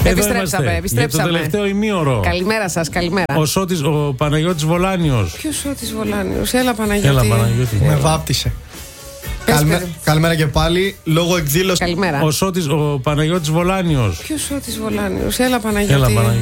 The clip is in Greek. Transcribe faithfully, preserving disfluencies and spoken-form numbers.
Επιστρέψαμε, επιστρέψαμε. Για το τελευταίο ημίωρο. Καλημέρα σας, καλημέρα. Ο, Σώτης, ο Παναγιώτης Βολάνιος. Ποιος Σώτης Βολάνιος? Έλα Παναγιώτη. Έλα Παναγιώτη. Με βάπτισε. Καλημέ... Καλημέρα και πάλι. Λόγω εκδήλωση. Καλημέρα. Ο Σώτης, ο Παναγιώτης Βολάνιος. Ποιος Σώτης Βολάνιος? Έλα Παναγιώτη. Έλα Παναγιώτη.